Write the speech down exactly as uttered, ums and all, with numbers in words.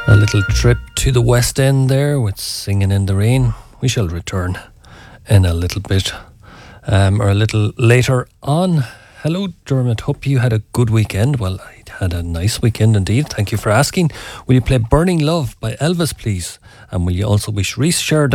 A little trip to the West End there with Singing in the Rain. We shall return in a little bit, um, or a little later on. Hello, Dermot. Hope you had a good weekend. Well, I had a nice weekend indeed. Thank you for asking. Will you play Burning Love by Elvis, please? And will you also wish Reese Sheridan